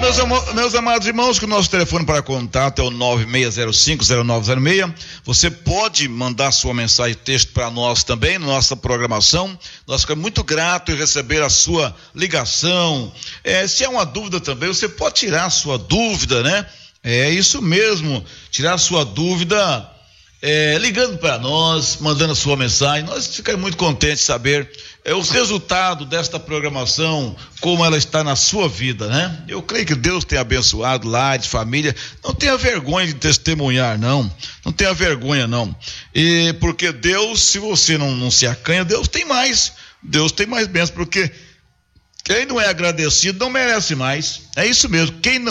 Meus amados irmãos, que o nosso telefone para contato é o 96050906. Você pode mandar sua mensagem de texto para nós também, na nossa programação. Nós ficamos muito gratos em receber a sua ligação. Se há uma dúvida também, você pode tirar a sua dúvida, né? É isso mesmo, tirar a sua dúvida ligando para nós, mandando a sua mensagem. Nós ficamos muito contentes de saber os resultados desta programação, como ela está na sua vida, né? Eu creio que Deus tem abençoado lá de família. Não tenha vergonha de testemunhar, não tenha vergonha, não. E porque Deus, se você não se acanha, Deus tem mais bênçãos, porque quem não é agradecido não merece mais. É isso mesmo, quem não